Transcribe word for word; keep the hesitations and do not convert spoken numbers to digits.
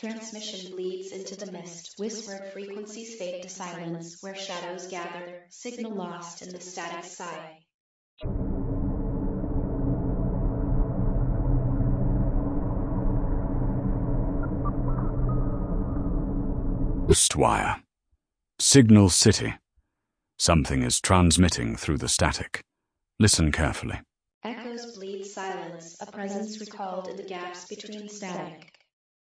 Transmission bleeds into the mist. Whispered frequencies fade to silence where shadows gather. Signal lost in the static sigh. Ghostwire. Signal City. Something is transmitting through the static. Listen carefully. Echoes bleed silence, a presence recalled in the gaps between static.